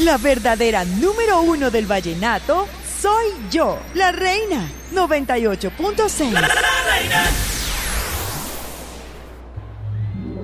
La verdadera número uno del vallenato soy yo, la reina. 98.6. La reina.